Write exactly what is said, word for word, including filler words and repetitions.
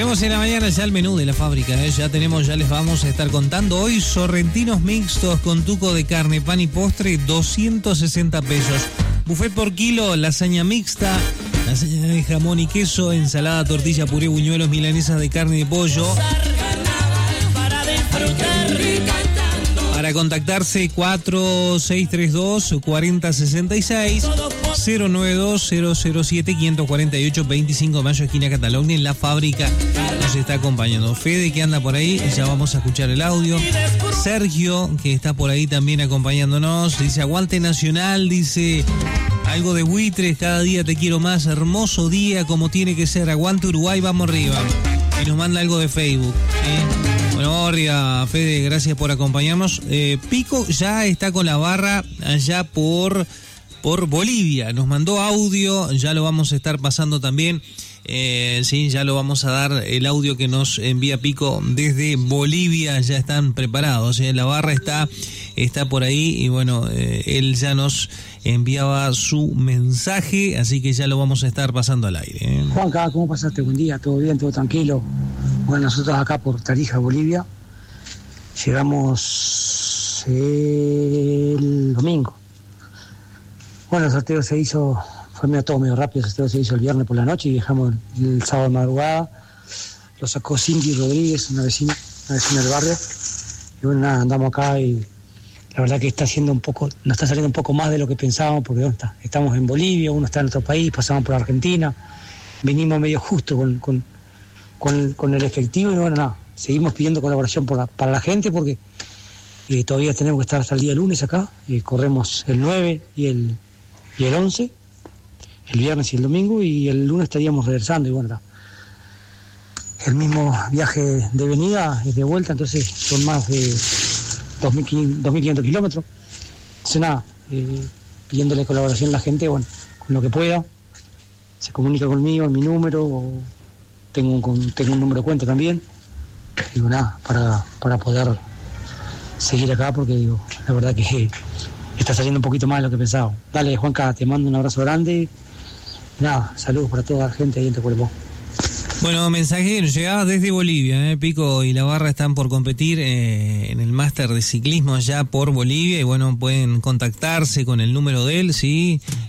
Tenemos en la mañana ya el menú de la fábrica, ¿eh? Ya tenemos, ya les vamos a estar contando hoy sorrentinos mixtos con tuco de carne, pan y postre, doscientos sesenta pesos. Buffet por kilo, lasaña mixta, lasaña de jamón y queso, ensalada, tortilla, puré, buñuelos, milanesas de carne y de pollo. Para contactarse cuatro seis tres dos, cuatro cero seis seis, cero nueve dos, cero cero siete, cinco cuatro ocho, veinticinco de mayo, esquina Cataluña, en la fábrica nos está acompañando. Fede, que anda por ahí, ya vamos a escuchar el audio. Sergio, que está por ahí también acompañándonos, dice aguante Nacional, dice algo de buitres, cada día te quiero más, hermoso día como tiene que ser, aguante Uruguay, vamos arriba. Y nos manda algo de Facebook, ¿eh? Bueno, vamos arriba, Fede, gracias por acompañarnos. Eh, Pico ya está con la barra allá por, por Bolivia. Nos mandó audio, ya lo vamos a estar pasando también. Eh, sí, ya lo vamos a dar, el audio que nos envía Pico desde Bolivia, ya están preparados. ¿eh? La barra está, está por ahí y bueno, eh, él ya nos enviaba su mensaje, así que ya lo vamos a estar pasando al aire. ¿eh? Juanca, ¿cómo pasaste? Buen día, ¿todo bien? ¿Todo tranquilo? Bueno, nosotros acá por Tarija, Bolivia, llegamos el domingo. Bueno, el sorteo se hizo, fue medio todo medio rápido, el sorteo se hizo el viernes por la noche y dejamos el sábado de madrugada. Lo sacó Cindy Rodríguez, una vecina, una vecina del barrio. Y bueno, nada, andamos acá y la verdad que está haciendo un poco, nos está saliendo un poco más de lo que pensábamos, porque ¿dónde está? Estamos en Bolivia, uno está en otro país, pasamos por Argentina, venimos medio justo con... con Con, con el efectivo y bueno, nada, seguimos pidiendo colaboración por la, para la gente porque eh, todavía tenemos que estar hasta el día lunes acá, eh, corremos el nueve y el, y el once, el viernes y el domingo, y el lunes estaríamos regresando y bueno, nada. El mismo viaje de venida y de vuelta, entonces son más de dos mil quinientos kilómetros, entonces nada, eh, pidiéndole colaboración a la gente, bueno, con lo que pueda, se comunica conmigo en mi número o Tengo un, tengo un número de cuenta también. Digo, nada, para, para poder seguir acá, porque digo, la verdad que está saliendo un poquito más de lo que pensaba. Dale, Juanca, te mando un abrazo grande. Nada, saludos para toda la gente ahí en Tecuerpo. Bueno, mensajero, llegaba desde Bolivia, ¿eh? Pico y la barra están por competir eh, en el máster de ciclismo allá por Bolivia y bueno, pueden contactarse con el número de él, ¿sí?